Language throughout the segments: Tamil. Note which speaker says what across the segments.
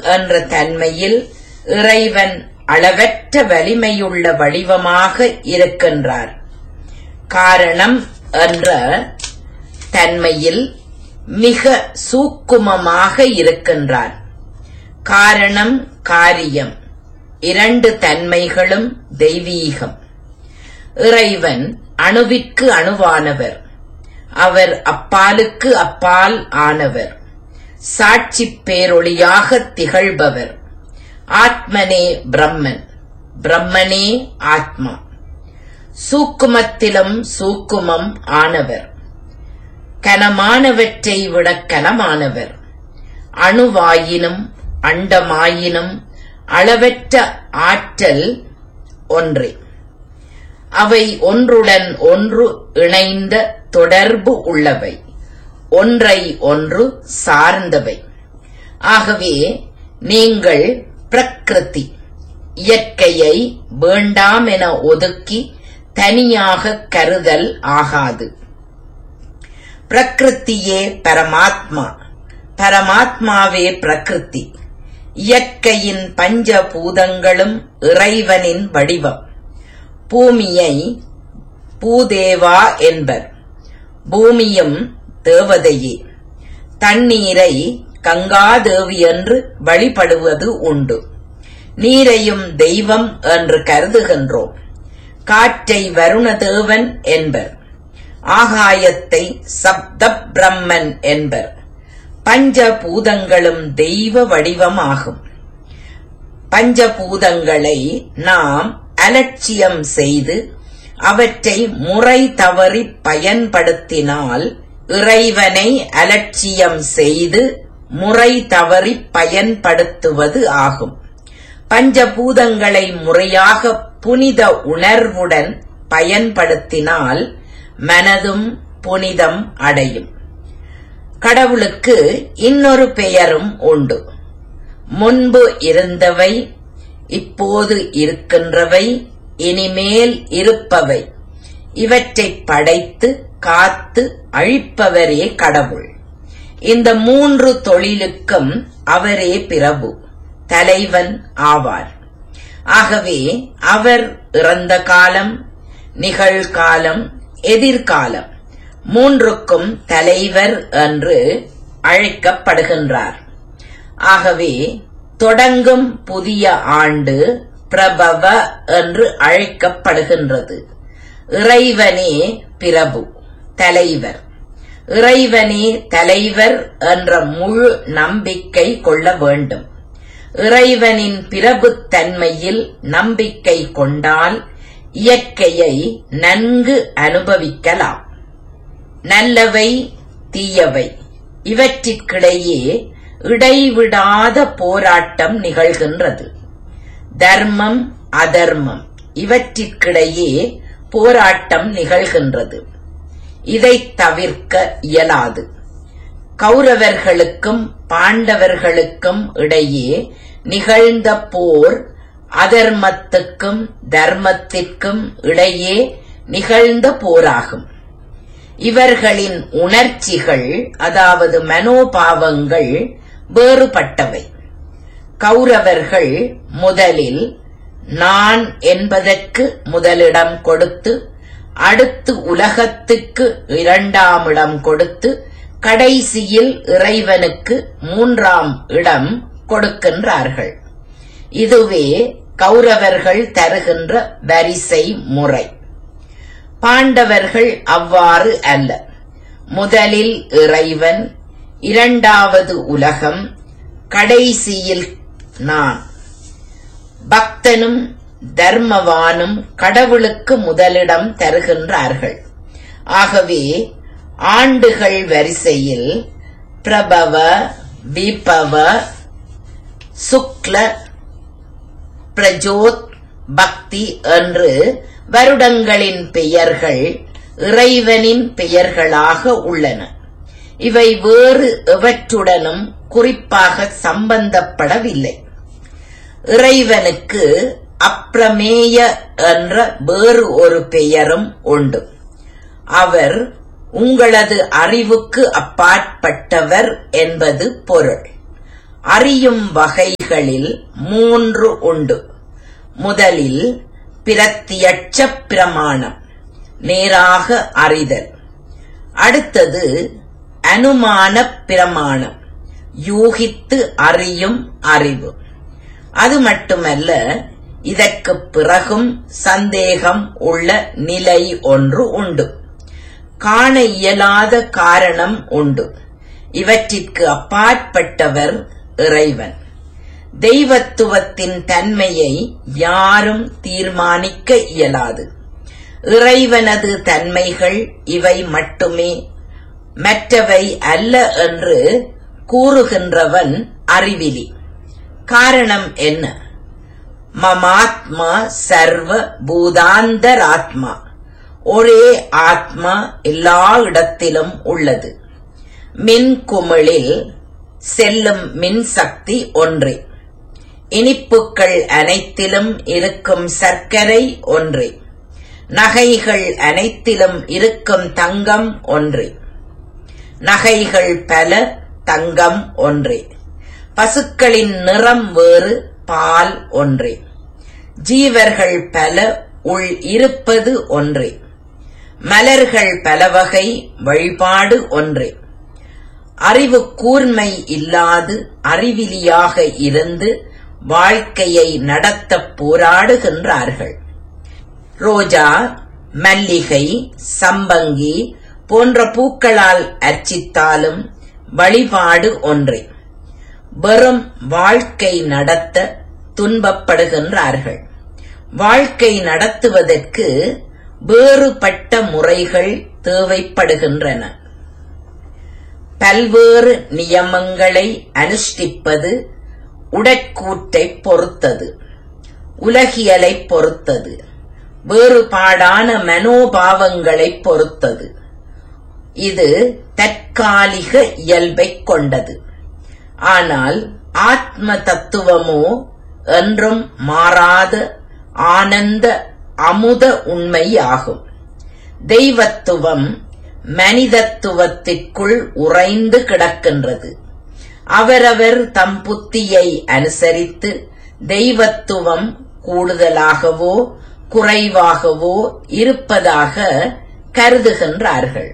Speaker 1: என்ற தன்மையில் இறைவன் அளவற்ற வலிமையுள்ள வடிவமாக இருக்கின்றார். காரணம் என்ற தன்மையில் மிக சூக்குமமாக இருக்கின்றார். காரணம் காரியம் இரண்டு தன்மைகளும் தெய்வீகம். இறைவன் அணுவிற்கு அணுவானவர். அவர் அப்பாலுக்கு அப்பால் ஆனவர். சாட்சி பேரொளியாக திகழ்பவர். ஆத்மனே பிரம்மன், பிரம்மனே ஆத்மா. சூக்குமத்திலும் சூக்குமம் ஆனவர். கனமானவற்றை விட கனமானவர். அணுவாயினும் அண்டமாயினும் அளவற்ற ஆற்றல் ஒன்றே. அவை ஒன்றுடன் ஒன்று இணைந்த தொடர்பு உள்ளவை, ஒன்றை ஒன்று சார்ந்தவை. ஆகவே நீங்கள் பிரகிருதி இயற்கையை வேண்டாம் என ஒதுக்கி தனியாக கருதல் ஆகாது. பிரகிருத்தியே பரமாத்மா, பரமாத்மாவே பிரகிருதி. இயற்கையின் பஞ்சபூதங்களும் இறைவனின் வடிவம். பூமியை பூதேவா என்பர். பூமியும் தேவதையே. தண்ணீரை கங்காதேவி என்று வழிபடுவது உண்டு. நீரையும் தெய்வம் என்று கருதுகின்றோம். காற்றை வருணதேவன் என்பர். ஆகாயத்தை சப்த பிரம்மன் என்பர். பஞ்சபூதங்களும் தெய்வ வடிவமாகும். பஞ்சபூதங்களை நாம் அலட்சியம் செய்து அவற்றை முறை தவறி பயன்படுத்தினால் இறைவனை அலட்சியம் செய்து முறை தவறி பயன்படுத்துவது ஆகும். பஞ்சபூதங்களை முறையாக புனித உணர்வுடன் பயன்படுத்தினால் மனதும் புனிதம் அடையும். கடவுளுக்கு இன்னொரு பெயரும் உண்டு. முன்பு இருந்தவை, இப்போது இருக்கின்றவை, இனிமேல் இருப்பவை. இவற்றை படைத்து காத்து அழிப்பவரே கடவுள். இந்த மூன்று தொழிலுக்கும் அவரே பிரபு, தலைவன் ஆவார். ஆகவே அவர் இறந்த காலம், நிகழ்காலம், எதிர்காலம் மூன்றுக்கும் தலைவர் என்று அழைக்கப்படுகின்றார். ஆகவே தொடங்கும் புதிய ஆண்டு பிரபவ என்று அழைக்கப்படுகின்றது. இறைவனே பிரபு, தலைவர். இறைவனே தலைவர் என்ற முழு நம்பிக்கை கொள்ள வேண்டும். இறைவனின் பிரபுத்தன்மையில் நம்பிக்கை கொண்டால் இயற்கையை நன்கு அனுபவிக்கலாம். நல்லவை தீயவை இவற்றிற்கிடையே இடைவிடாத போராட்டம் நிகழ்கின்றது. தர்மம் அதர்மம் இவற்றிற்கிடையே போராட்டம் நிகழ்கின்றது. இதை தவிர்க்க இயலாது. கௌரவர்களுக்கும் பாண்டவர்களுக்கும் இடையே நிகழ்ந்த போர் அதர்மத்துக்கும் தர்மத்திற்கும் இடையே நிகழ்ந்த போராகும். இவர்களின் உணர்ச்சிகள், அதாவது மனோபாவங்கள் வேறுபட்டவை. கௌரவர்கள் முதலில் நான் என்பதற்கு முதலிடம் கொடுத்து, அடுத்து உலகத்துக்கு இரண்டாம் இடம் கொடுத்து, கடைசியில் இறைவனுக்கு மூன்றாம் இடம் கொடுக்கின்றார்கள். இதுவே கௌரவர்கள் தருகின்ற வரிசை முறை. பாண்டவர்கள் அவ்வாறு அல்ல. முதலில் இறைவன், இரண்டாவது உலகம், கடைசியில் நான். பக்தனும் தர்மவானும் கடவுளுக்கு முதலிடம் தருகின்றார்கள். ஆகவே ஆண்டுகள் வரிசையில் பிரபவ, விபவ, சுக்ல, பிரஜோத், பக்தி என்று வருடங்களின் பெயர்கள் இறைவனின் பெயர்களாக உள்ளன. இவை வேறு எவற்றுடனும் குறிப்பாக சம்பந்தப்படவில்லை. இறைவனுக்கு அப்பிரமேய என்ற வேறு ஒரு பெயரும் உண்டு. அவர் உங்களது அறிவுக்கு அப்பாற்பட்டவர் என்பது பொருள். அறியும் வகைகளில் 3 உண்டு. முதலில் பிரத்தியட்ச பிரமாணம், நேராக அறிதல். அடுத்தது அனுமான பிரமாணம், யூகித்து அறியும் அறிவு. அது மட்டுமல்ல, இதற்கு பிறகும் சந்தேகம் உள்ள நிலை ஒன்று உண்டு. காண இயலாத காரணம் உண்டு. இவற்றிற்கு அப்பாற்பட்டவர் இறைவன். தெய்வத்துவத்தின் தன்மையை யாரும் தீர்மானிக்க இயலாது. இறைவனது தன்மைகள் இவை மட்டுமே, மற்றவை அல்ல என்று கூறுகின்றவன் அறிவிலி. காரணம் என்ன? மமாத்மா சர்வ பூதாந்தராத்மா, ஒரே ஆத்மா எல்லா இடத்திலும் உள்ளது. மின்குமிழில் செல்லும் மின்சக்தி ஒன்றே. இனிப்புக்கள் அனைத்திலும் இருக்கும் சர்க்கரை ஒன்றே. நகைகள் அனைத்திலும் இருக்கும் தங்கம் ஒன்றே. நகைகள் பல, தங்கம் ஒன்றே. பசுக்களின் நிறம் வேறு, பால் ஒன்றே. ஜீவர்கள் பல, உள் இருப்பது ஒன்றே. மலர்கள் பலவகை, வழிபாடு ஒன்றே. அறிவு கூர்மை இல்லாது அறிவிலியாக இருந்து வாழ்க்கையை நடத்த போராடுகின்றார்கள். ரோஜா, மல்லிகை, சம்பங்கி போன்ற பூக்களால் அர்ச்சித்தாலும் வழிபாடு ஒன்றே. வெறும் வாழ்க்கை நடத்த துன்பப்படுகின்றார்கள். வாழ்க்கை நடத்துவதற்கு வேறுபட்ட முறைகள் தேவைப்படுகின்றன. பல்வேறு நியமங்களை அனுஷ்டிப்பது உடற்கூற்றை பொறுத்தது, உலகியலை பொறுத்தது, வேறுபாடான மனோபாவங்களை பொறுத்தது. இது தற்காலிக இயல்பை கொண்டது. ஆனால் ஆத்ம தத்துவமோ என்றும் மாறாத ஆனந்த அமுத உண்மையாகும். தெய்வத்துவம் மனிதத்துவத்திற்குள் உறைந்து கிடக்கின்றது. அவரவர் தம் புத்தியை அனுசரித்து தெய்வத்துவம் கூடுதலாகவோ குறைவாகவோ இருப்பதாக கருதுகின்றார்கள்.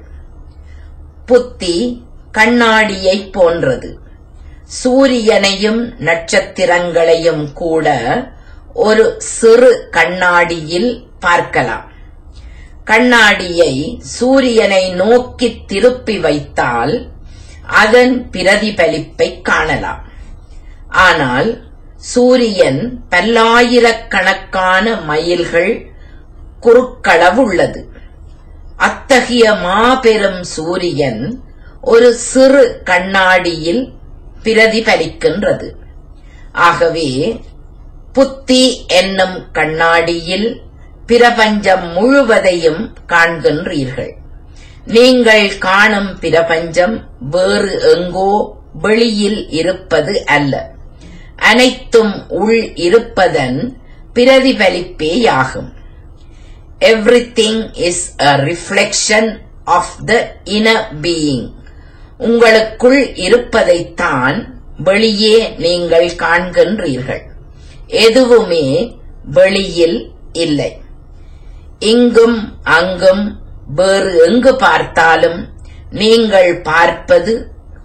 Speaker 1: புத்தி கண்ணாடியை போன்றது. சூரியனையும் நட்சத்திரங்களையும் கூட ஒரு சிறு கண்ணாடியில் பார்க்கலாம். கண்ணாடியை சூரியனை நோக்கி திருப்பி வைத்தால் அதன் பிரதிபலிப்பை காணலாம். ஆனால் சூரியன் பல்லாயிரக்கணக்கான மைல்கள் குறுக்களவுள்ளது. அத்தகைய மாபெரும் சூரியன் ஒரு சிறு கண்ணாடியில் பிரதிபலிக்கின்றது. ஆகவே புத்தி என்னும் கண்ணாடியில் பிரபஞ்சம் முழுவதையும் காண்கின்றீர்கள். நீங்கள் காணும் பிரபஞ்சம் வேறு எங்கோ வெளியில் இருப்பது அல்ல. அனைத்தும் உள் இருப்பதன் பிரதிபலிப்பேயாகும். Everything is a reflection of the inner being. உங்களுக்குள் இருப்பதைத்தான் வெளியே நீங்கள் காண்கின்றீர்கள். எதுவுமே வெளியில் இல்லை. இங்கும் அங்கும் வேறு எங்கு பார்த்தாலும் நீங்கள் பார்ப்பது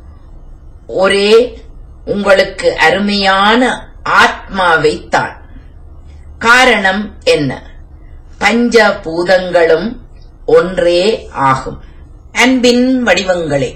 Speaker 1: ஒரே உங்களுக்கு அருமையான ஆத்மாவைத்தான். காரணம் என்ன? பஞ்சபூதங்களும் ஒன்றே ஆகும். அன்பின் வடிவங்களே,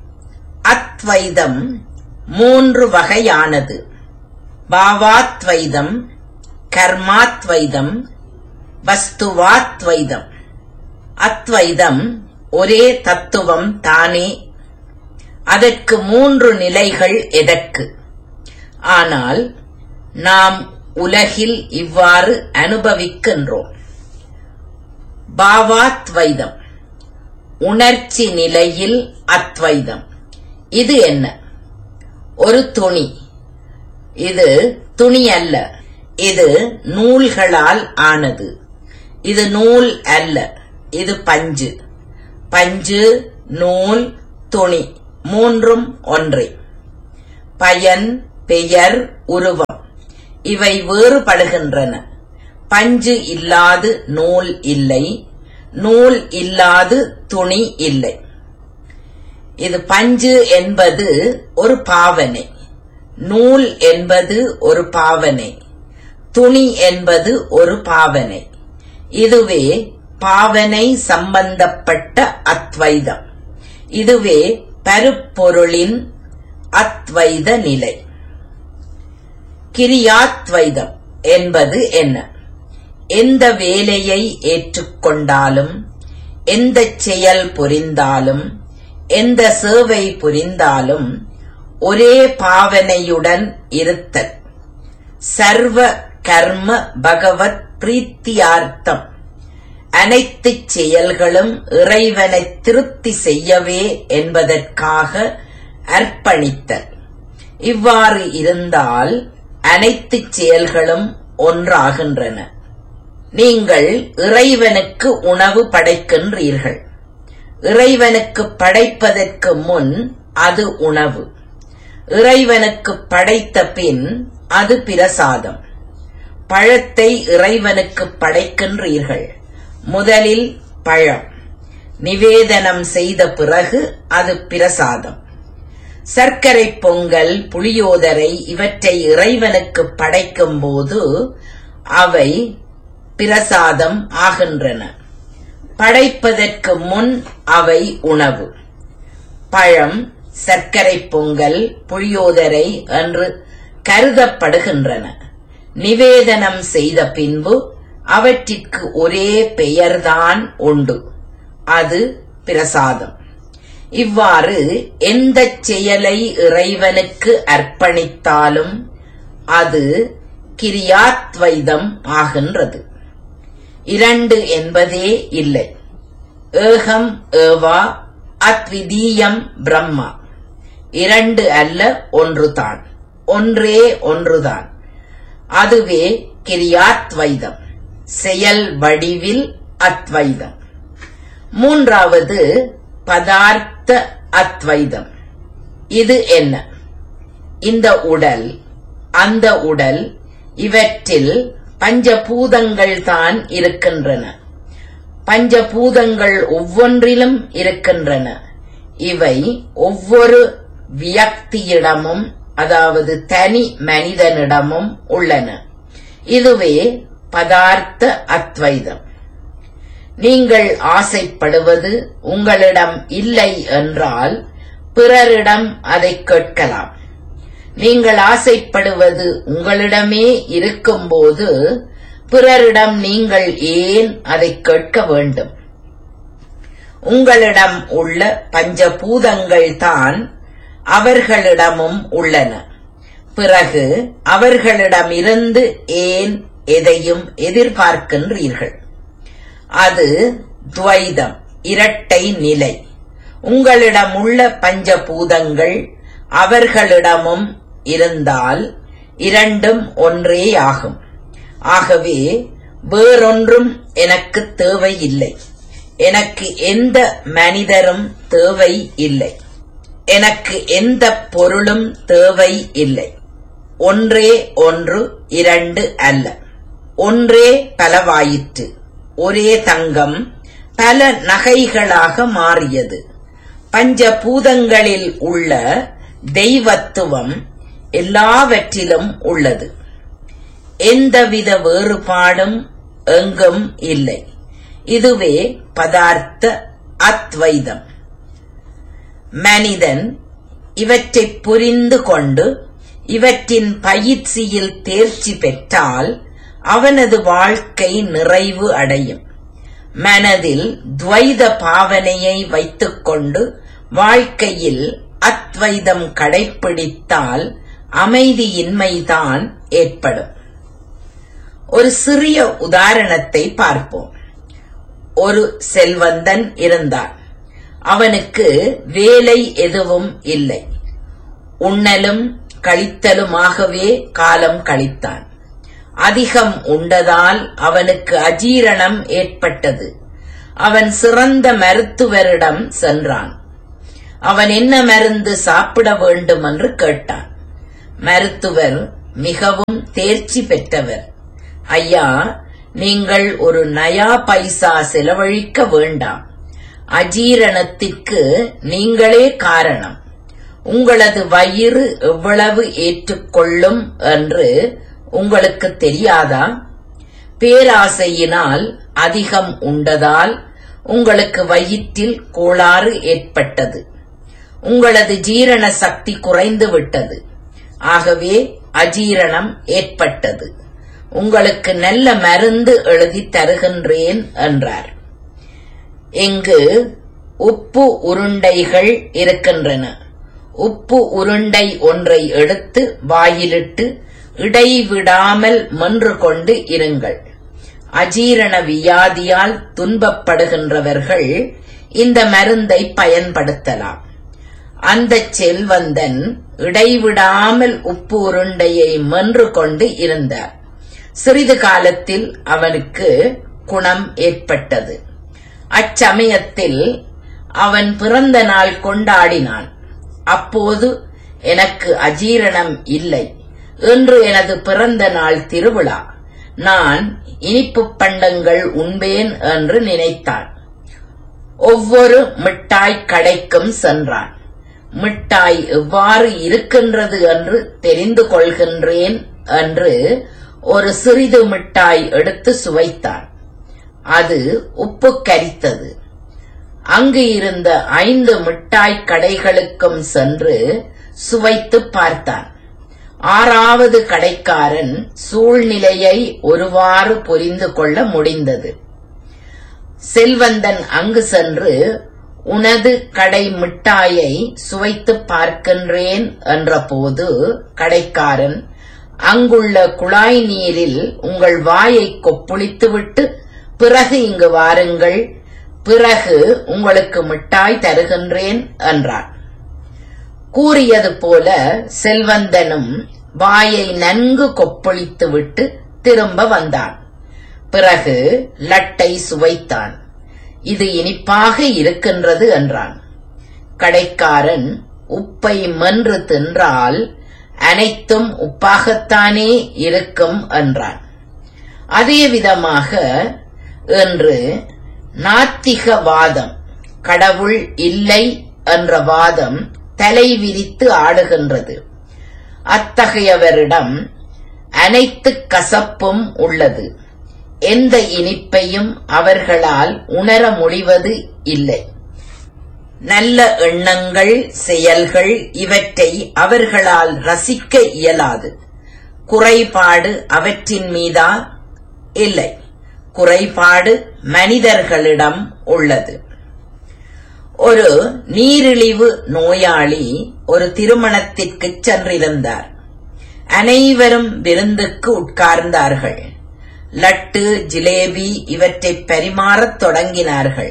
Speaker 1: அத்வைதம் 3 வகையானது. பாவாத்வைதம், கர்மாத்வைதம், வஸ்துவாத்வைதம். அத்வைதம் ஒரே தத்துவம் தானே. அதற்கு 3 நிலைகள் எதற்கு? ஆனால் நாம் உலகில் இவ்வாறு அனுபவிக்கின்றோம். பாவாத்வைதம், உணர்ச்சி நிலையில் அத்வைதம். இது என்ன? ஒரு துணி. இது துணி அல்ல, இது நூல்களால் ஆனது. இது நூல் அல்ல, இது பஞ்சு. பஞ்சு, நூல், துணி 3ம் ஒன்றே. பயன், பெயர், உருவம் இவை வேறுபடுகின்றன. பஞ்சு இல்லாது நூல் இல்லை, நூல் இல்லாது துணி இல்லை. இது பஞ்சு என்பது ஒரு பாவனை, நூல் என்பது ஒரு பாவனை, துணி என்பது ஒரு பாவனை. இதுவே பாவனை சம்பந்தப்பட்ட அத்வைதம். இதுவே பருப்பொருளின் அத்வைத நிலை. கிரியாத்வைதம் என்பது என்ன? எந்த வேலையை ஏற்றுக்கொண்டாலும், எந்த செயல் புரிந்தாலும், எந்த சேவை புரிந்தாலும் ஒரே பாவனையுடன் இருத்தல். சர்வ கர்ம பகவத் பிரீத்தியார்த்தம். அனைத்து செயல்களும் இறைவனை திருப்தி செய்யவே என்பதற்காக அர்ப்பணித்தல். இவ்வாறு இருந்தால் அனைத்து செயல்களும் ஒன்றாகின்றன. நீங்கள் இறைவனுக்கு உணவு படைக்கின்றீர்கள். இறைவனுக்கு படைப்பதற்கு முன் அது உணவு. இறைவனுக்கு படைத்த பின் அது பிரசாதம். பழத்தை இறைவனுக்கு படைக்கின்றீர்கள். முதலில் பழம், நிவேதனம் செய்த பிறகு அது பிரசாதம். சர்க்கரை பொங்கல், புளியோதரை இவற்றை இறைவனுக்கு படைக்கும் போது அவை பிரசாதம் ஆகின்றன. படைப்பதற்கு முன் அவை உணவு. பழம், சர்க்கரை பொங்கல், புளியோதரை என்று கருதப்படுகின்றன. நிவேதனம் செய்த பின்பு அவற்றிற்கு ஒரே பெயர்தான் உண்டு, அது பிரசாதம். இவ்வாறு எந்த செயலை இறைவனுக்கு அர்ப்பணித்தாலும் அது கிரியாத்வைதம் ஆகின்றது. இரண்டு என்பதே இல்லை. ஏகம் ஏவா அத்விதீயம் பிரம்மா. இரண்டு அல்ல, ஒன்றுதான். ஒன்றே ஒன்றுதான். அதுவே கிரியாத்வைதம், செயல் வடிவில் அத்வைதம். மூன்றாவது பதார்த்த அத்வைதம். இது என்ன? இந்த உடல், அந்த உடல், இவற்றில் பஞ்சபூதங்கள் தான் இருக்கின்றன. பஞ்சபூதங்கள் ஒவ்வொன்றிலும் இருக்கின்றன. இவை ஒவ்வொரு வியக்தியிடமும், அதாவது தனி மனிதனிடமும் உள்ளன. இதுவே பதார்த்த அத்வைதம். நீங்கள் ஆசைப்படுவது உங்களிடம் இல்லை என்றால் பிறரிடம் அதை கேட்கலாம். நீங்கள் ஆசைப்படுவது உங்களிடமே இருக்கும்போது பிறரிடம் நீங்கள் ஏன் அதை கேட்க வேண்டும்? உங்களிடம் உள்ள பஞ்சபூதங்கள் தான் அவர்களிடமும் உள்ளன. பிறகு அவர்களிடமிருந்து ஏன் எதையும் எதிர்பார்க்கின்றீர்கள்? அது துவைதம், இரட்டை நிலை. உங்களிடம் உள்ள பஞ்சபூதங்கள் அவர்களிடமும் இருந்தால் இரண்டும் ஒன்றே ஆகும். ஆகவே வேறொன்றும் எனக்கு தேவையில்லை. எனக்கு எந்த மனிதரும் தேவை இல்லை. எனக்கு எந்த பொருளும் தேவை இல்லை. ஒன்றே ஒன்று, இரண்டு அல்ல. ஒன்றே பலவாயிற்று. ஒரே தங்கம் பல நகைகளாக மாறியது. பஞ்சபூதங்களில் உள்ள தெய்வத்துவம் எல்லாவற்றிலும் உள்ளது. எந்தவித வேறுபாடும் எங்கும் இல்லை. இதுவே பதார்த்த அத்வைதம். மனிதன் இவற்றை புரிந்து கொண்டு இவற்றின் பயிற்சியில் தேர்ச்சி பெற்றால் அவனது வாழ்க்கை நிறைவு அடையும். மனதில் துவைத பாவனையை வைத்துக்கொண்டு வாழ்க்கையில் அத்வைதம் கடைப்பிடித்தால் அமைதியின்மைதான் ஏற்படும். ஒரு சிறிய உதாரணத்தை பார்ப்போம். ஒரு செல்வந்தன் இருந்தான். அவனுக்கு வேலை எதுவும் இல்லை. உண்ணலும் கழித்தலுமாகவே காலம் கழித்தான். அதிகம் உண்டதால் அவனுக்கு அஜீரணம் ஏற்பட்டது. அவன் சிறந்த மருத்துவரிடம் சென்றான். அவன் என்ன மருந்து சாப்பிட வேண்டும் என்று கேட்டான். மருத்துவர் மிகவும் தேர்ச்சி பெற்றவர். ஐயா, நீங்கள் ஒரு நயா பைசா செலவழிக்க வேண்டாம். அஜீரணத்திற்கு நீங்களே காரணம். உங்களது வயிறு எவ்வளவு ஏற்றுக்கொள்ளும் என்று உங்களுக்கு தெரியாதா? பேராசையினால் அதிகம் உண்டதால் உங்களுக்கு வயிற்றில் கோளாறு ஏற்பட்டது. உங்களது ஜீரண சக்தி குறைந்து விட்டது. ஆகவே அஜீரணம் ஏற்பட்டது. உங்களுக்கு நல்ல மருந்து எழுதி தருகின்றேன் என்றார். இங்கு உப்பு உருண்டைகள் இருக்கின்றன. உப்பு உருண்டை ஒன்றை எடுத்து வாயிலிட்டு இடைவிடாமல் மென்று கொண்டு இருங்கள். அஜீரண வியாதியால் துன்பப்படுகின்றவர்கள் இந்த மருந்தை பயன்படுத்தலாம். அந்த செல்வந்தன் இடைவிடாமல் உப்பு உருண்டையை மென்று கொண்டு இருந்தார். சிறிது காலத்தில் அவனுக்கு குணம் ஏற்பட்டது. அச்சமயத்தில் அவன் பிறந்த நாள் கொண்டாடினான். அப்போது எனக்கு அஜீரணம் இல்லை, இன்று எனது பிறந்த நாள் திருவிழா, நான் இனிப்பு பண்டங்கள் உண்பேன் என்று நினைத்தான். ஒவ்வொரு மிட்டாய் கடைக்கும் சென்றான். மிட்டாய் எவ்வாறு இருக்கின்றது என்று தெரிந்து கொள்கின்றேன் என்று ஒரு சிறிது மிட்டாய் எடுத்து சுவைத்தான். அது உப்பு கரித்தது. அங்கு இருந்த 5 மிட்டாய் கடைகளுக்கும் சென்று சுவைத்து பார்த்தான். 6வது கடைக்காரன் சூழ்நிலையை ஒருவாறு புரிந்து கொள்ள முடிந்தது. செல்வந்தன் அங்கு சென்று, உனது கடை மிட்டாயை சுவைத்து பார்க்கின்றேன் என்றபோது கடைக்காரன், அங்குள்ள குழாய் நீரில் உங்கள் வாயை கொப்புளித்துவிட்டு பிறகு இங்கு வாருங்கள், பிறகு உங்களுக்கு மிட்டாய் தருகின்றேன் என்றான். கூறியது போல செல்வந்தனும் வாயை நன்கு கொப்பளித்துவிட்டு திரும்ப வந்தான். பிறகு லட்டை சுவைத்தான். இது இனிப்பாக இருக்கின்றது என்றான். கடைக்காரன், உப்பை மென்று தின்றால் அனைத்தும் உப்பாகத்தானே இருக்கும் என்றான். அதே விதமாக இன்று நாத்திகவாதம், கடவுள் இல்லை என்ற வாதம் தலை விரித்து ஆடுகின்றது. அத்தகையவரிடம் அனைத்து கசப்பும் உள்ளது. எந்த இனிப்பையும் அவர்களால் உணர முடிவது இல்லை. நல்ல எண்ணங்கள், செயல்கள் இவற்றை அவர்களால் ரசிக்க இயலாது. குறைபாடு அவற்றின் மீதா? இல்லை, குறைபாடு மனிதர்களிடம் உள்ளது. ஒரு நீரிழிவு நோயாளி ஒரு திருமணத்திற்கு சென்றிருந்தார். அனைவரும் விருந்துக்கு உட்கார்ந்தார்கள். லட்டு, ஜிலேபி இவற்றை பரிமாறத் தொடங்கினார்கள்.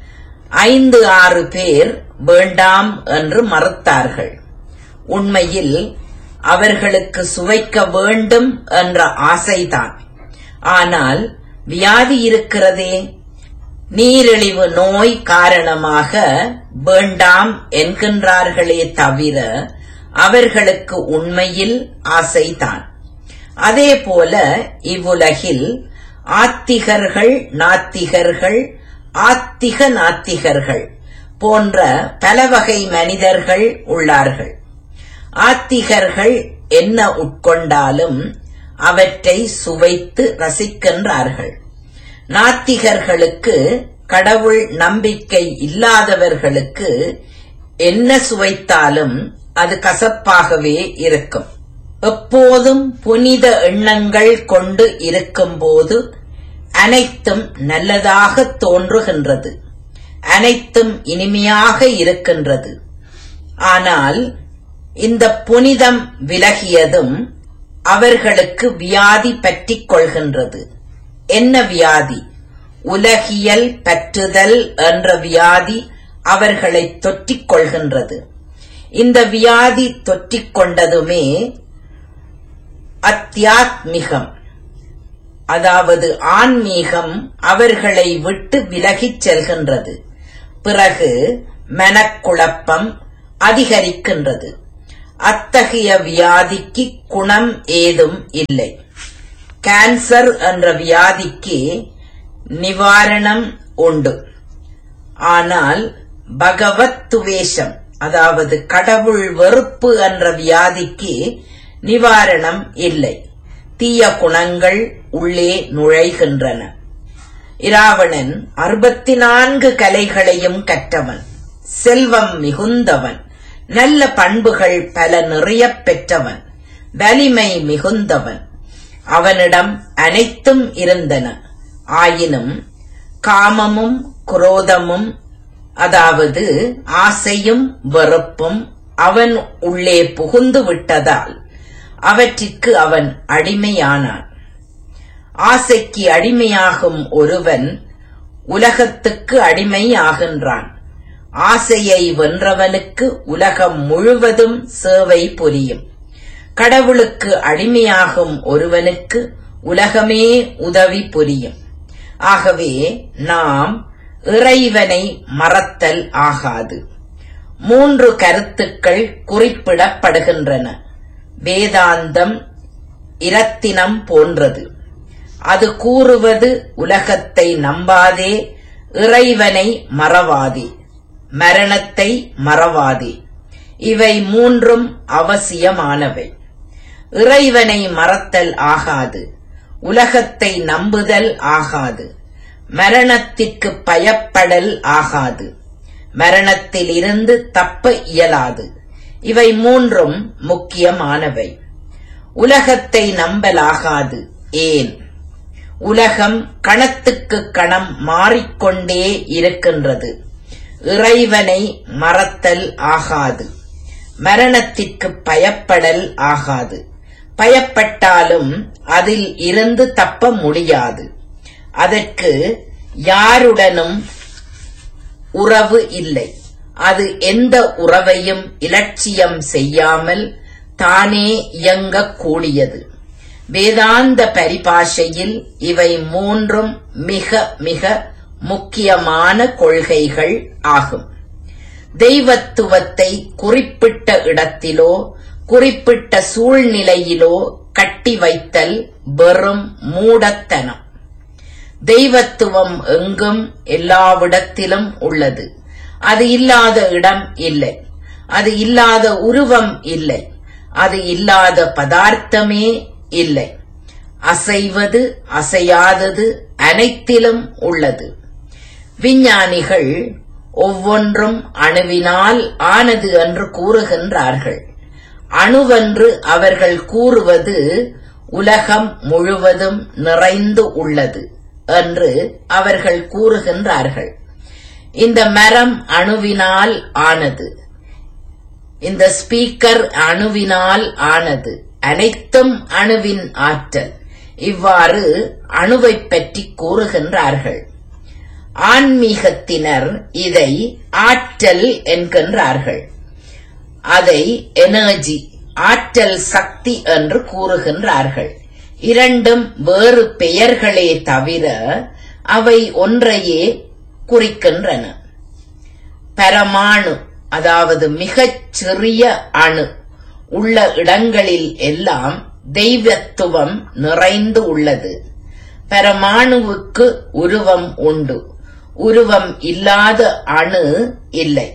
Speaker 1: 5-6 பேர் வேண்டாம் என்று மறுத்தார்கள். உண்மையில் அவர்களுக்கு சுவைக்க வேண்டும் என்ற ஆசைதான். ஆனால் வியாதி இருக்கிறதே. நீரிழிவு நோய் காரணமாக வேண்டாம் என்கின்றார்களே தவிர அவர்களுக்கு உண்மையில் ஆசைதான். அதேபோல இவ்வுலகில் ஆத்திகர்கள், நாத்திகர்கள், ஆத்திக நாத்திகர்கள் போன்ற பல வகை மனிதர்கள் உள்ளார்கள். ஆத்திகர்கள் என்ன உட்கொண்டாலும் அவற்றை சுவைத்து ரசிக்கின்றார்கள். நாத்திகர்களுக்கு, கடவுள் நம்பிக்கை இல்லாதவர்களுக்கு என்ன சுவைத்தாலும் அது கசப்பாகவே இருக்கும். எப்போதும் புனித எண்ணங்கள் கொண்டு இருக்கும்போது அனைத்தும் நல்லதாக தோன்றுகின்றது, அனைத்தும் இனிமையாக இருக்கின்றது. ஆனால் இந்த புனிதம் விலகியதும் அவர்களுக்கு வியாதி பற்றிக் கொள்கின்றது. என்ன வியாதி? உலகியல் பற்றுதல் என்ற வியாதி அவர்களை தொற்றிக் கொள்கின்றது. இந்த வியாதி தொற்றிக் கொண்டதுமே அத்தியாத்மிகம், அதாவது ஆன்மீகம் அவர்களை விட்டு விலகிச் செல்கின்றது. பிறகு மனக்குழப்பம் அதிகரிக்கின்றது. அத்தகைய வியாதிக்கு குணம் ஏதும் இல்லை. கேன்சர் என்ற வியாதிக்கு நிவாரணம் உண்டு. ஆனால் பகவத் துவேஷம், அதாவது கடவுள் வெறுப்பு என்ற வியாதிக்கு நிவாரணம் இல்லை. தீய குணங்கள் உள்ளே நுழைகின்றன. இராவணன் 64 கலைகளையும் கற்றவன், செல்வம் மிகுந்தவன், நல்ல பண்புகள் பல நிறைய பெற்றவன், வலிமை மிகுந்தவன். அவனிடம் அனைத்தும் இருந்தன. ஆயினும் காமமும் குரோதமும், அதாவது ஆசையும் வெறுப்பும் அவன் உள்ளே புகுந்து விட்டதால் அவற்றிற்கு அவன் அடிமையானான். ஆசைக்கு அடிமையாகும் ஒருவன் உலகத்துக்கு அடிமையாகின்றான். ஆசையை வென்றவனுக்கு உலகம் முழுவதும் சேவை புரியும். கடவுளுக்கு அடிமையாகும் ஒருவனுக்கு உலகமே உதவி புரியும். ஆகவே நாம் இறைவனை மறத்தல் ஆகாது. 3 கருத்துக்கள் குறிப்பிடப்படுகின்றன. வேதாந்தம் இரத்தினம் போன்றது. அது கூறுவது உலகத்தை நம்பாதே, இறைவனை மறவாதே, மரணத்தை மறவாதே. இவை 3ம் அவசியமானவை. இறைவனை மறத்தல் ஆகாது, உலகத்தை நம்புதல் ஆகாது, மரணத்திற்கு பயப்படல் ஆகாது, மரணத்தில் இருந்து தப்ப இயலாது. இவை 3ம் முக்கியமானவை. உலகத்தை நம்பலாகாது. ஏன்? உலகம் கணத்துக்கு கணம் மாறிக்கொண்டே இருக்கின்றது. இறைவனை மறத்தல் ஆகாது. மரணத்திற்கு பயப்படல் ஆகாது. பயப்பட்டாலும் அதில் இருந்து தப்ப முடியாது. அதற்கு யாருடனும் உறவு இல்லை. அது எந்த உறவையும் இலட்சியம் செய்யாமல் தானே இயங்கக்கூடியது. வேதாந்த பரிபாஷையில் இவை 3ம் மிக மிக முக்கியமான கொள்கைகள் ஆகும். தெய்வத்துவத்தை குறிப்பிட்ட இடத்திலோ குறிப்பிட்ட சூழ்நிலையிலோ கட்டி வைத்தல் வெறும் மூடத்தனம். தெய்வத்துவம் எங்கும் எல்லாவிடத்திலும் உள்ளது. அது இல்லாத இடம் இல்லை. அது இல்லாத உருவம் இல்லை. அது இல்லாத பதார்த்தமே இல்லை. அசைவது அசையாதது அனைத்திலும் உள்ளது. விஞ்ஞானிகள் ஒவ்வொன்றும் அணுவினால் ஆனது என்று கூறுகின்றார்கள். அணுவென்று அவர்கள் கூறுவது உலகம் முழுவதும் நிறைந்து உள்ளது என்று அவர்கள் கூறுகின்றார்கள். இந்த மரம் அணுவினால் ஆனது, இந்த ஸ்பீக்கர் அணுவினால் ஆனது, அனைத்தும் அணுவின் ஆற்றல். இவ்வாறு அணுவைப் பற்றி கூறுகின்றார்கள். ஆன்மீகத்தினர் இதை ஆற்றல் என்கின்றார்கள். அதை எனர்ஜி, ஆற்றல் சக்தி என்று கூறுகின்றார்கள். இரண்டும் வேறு பெயர்களே தவிர அவை ஒன்றையே குறிக்கின்றன. பரமாணு, அதாவது மிகச் சிறிய அணு உள்ள இடங்களில் எல்லாம் தெய்வத்துவம் நிறைந்து உள்ளது. பரமாணுவுக்கு உருவம் உண்டு. உருவம் இல்லாத அணு இல்லை.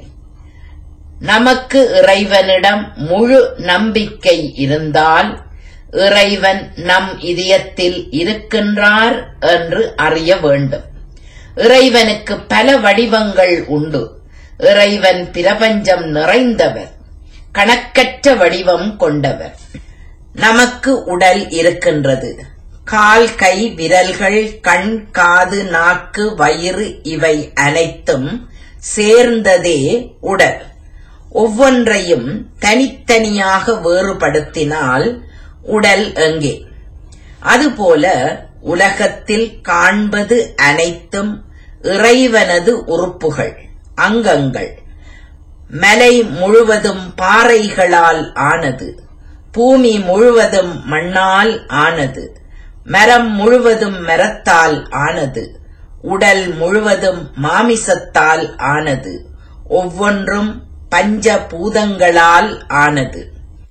Speaker 1: நமக்கு இறைவனிடம் முழு நம்பிக்கை இருந்தால் இறைவன் நம் இதயத்தில் இருக்கின்றார் என்று அறிய வேண்டும். இறைவனுக்கு பல வடிவங்கள் உண்டு. இறைவன் பிரபஞ்சம் நிறைந்தவர், கணக்கற்ற வடிவம் கொண்டவர். நமக்கு உடல் இருக்கின்றது. கால், கை, விரல்கள், கண், காது, நாக்கு, வயிறு இவை அனைத்தும் சேர்ந்ததே உடல். ஒவ்வொன்றையும் தனித்தனியாக வேறுபடுத்தினால் உடல் எங்கே? அதுபோல உலகத்தில் காண்பது அனைத்தும் இறைவனது உறுப்புகள், அங்கங்கள். மலை முழுவதும் பாறைகளால் ஆனது. பூமி முழுவதும் மண்ணால் ஆனது. மரம் முழுவதும் மரத்தால் ஆனது. உடல் முழுவதும் மாமிசத்தால் ஆனது. ஒவ்வொன்றும் பஞ்சபூதங்களால் ஆனது.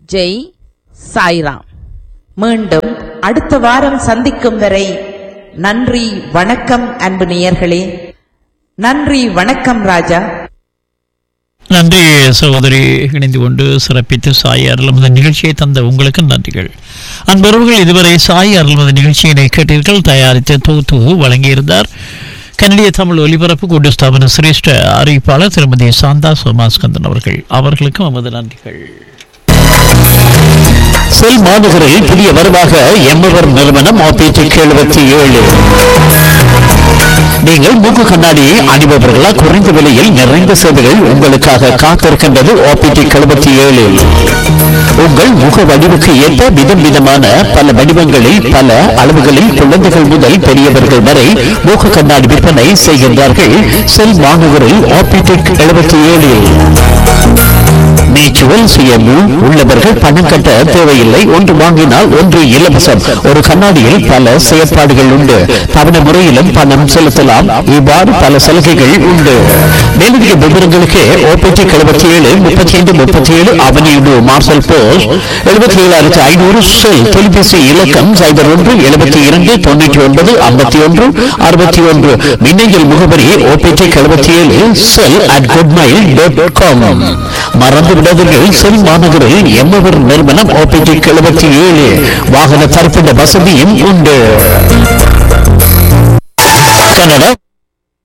Speaker 1: ஜெய் சாய்ராம். மீண்டும் அடுத்த வாரம் சந்திக்கும் வரை நன்றி வணக்கம் அன்பு நேயர்களே. நன்றி வணக்கம் ராஜா.
Speaker 2: நன்றி சகோதரி. இணைந்து கொண்டு சிறப்பித்து சாய் அருள்மதி நிகழ்ச்சியை தந்த உங்களுக்கு நன்றிகள். அன்பர்கள் இதுவரை சாய் அருள்மதி நிகழ்ச்சியினை கேட்டீர்கள். தயாரித்து தொகுத்து வழங்கியிருந்தார் கனடிய தமிழ் ஒலிபரப்பு கூட்டு ஸ்தாபன சிரேஷ்ட அறிவிப்பாளர் திருமதி சாந்தா சோமாஸ்கந்தன் அவர்கள். அவர்களுக்கும் நமது நன்றிகள்.
Speaker 3: செல் மாநகரில் புதிய வரவாக எம்எவர் நிறுவனம் ஆபிடிக் 77. நீங்கள் மூக்கு கண்ணாடி அணிபவர்களா? குறைந்த விலையில் நிறைந்த சேவைகள் உங்களுக்காக காத்திருக்கின்றது. ஆபிடிக் 77 உங்கள் முக வடிவுக்கு ஏற்ப விதம் விதமான பல வடிவங்களில் பல அளவுகளில் குழந்தைகள் முதல் பெரியவர்கள் வரை மூக்கு கண்ணாடி விற்பனை செய்கின்றார்கள். செல் மாநகரில் ஆபிடிக் 77. நேச்சுரல் சுயம்பு உள்ளவர்கள் பணம் கட்ட தேவையில்லை. ஒன்று வாங்கினால் ஒன்று இலவசம். ஒரு கண்ணாடியில் பல செயற்பாடுகள் உண்டு. தவணை முறையிலும் பணம் செலுத்தலாம். இவ்வாறு பல சலுகைகள் உண்டு. மேலதிக விவரங்களுக்கு ஆபிடிக் 77 3537 அவனியூ மார்சல் போஸ்ட் 77,500 செல். தொலைபேசி இலக்கம் 01 72 99 51 61. மின்னஞ்சல் முகவரி ஆபிடிக் 77 cell@goodmail.com. மறந்து விடாதீர்கள். செல் மாநகரில் எம்எவர் நிறுவனம் ஆபிடிக் 77 வாகன தரப்பிட வசதியும் உண்டு. கனடா